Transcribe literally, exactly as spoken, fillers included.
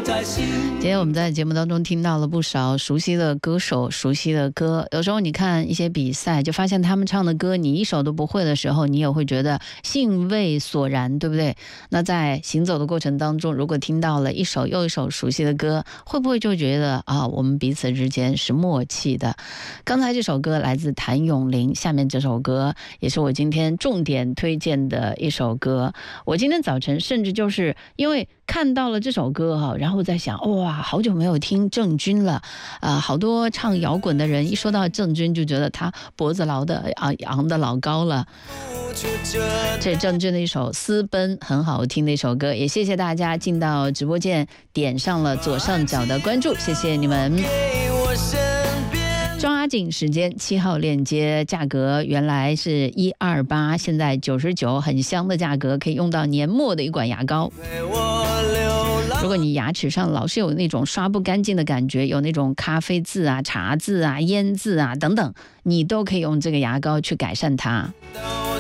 今天我们在节目当中听到了不少熟悉的歌手、熟悉的歌。有时候你看一些比赛，就发现他们唱的歌你一首都不会的时候，你也会觉得兴味索然，对不对？那在行走的过程当中，如果听到了一首又一首熟悉的歌，会不会就觉得啊，我们彼此之间是默契的？刚才这首歌来自谭咏麟，下面这首歌也是我今天重点推荐的一首歌。我今天早晨甚至就是因为看到了这首歌哈，然后在想，哇，好久没有听郑钧了，啊、呃，好多唱摇滚的人一说到郑钧就觉得他脖子老的啊昂的老高了。这是郑钧的一首《私奔》，很好听的一首歌，也谢谢大家进到直播间点上了左上角的关注，谢谢你们。抓紧时间，七号链接价格原来是一二八，现在九十九，很香的价格，可以用到年末的一管牙膏。如果你牙齿上老是有那种刷不干净的感觉，有那种咖啡渍啊、茶渍啊、烟渍啊等等，你都可以用这个牙膏去改善它。